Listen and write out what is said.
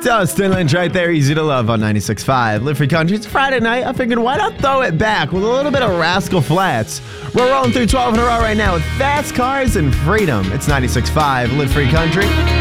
Dustin Lynch right there, easy to love on 96.5. Live Free Country. It's Friday night. I figured, why not throw it back with a little bit of Rascal Flatts? We're rolling through 12 in a row right now with Fast Cars and Freedom. It's 96.5, Live Free Country.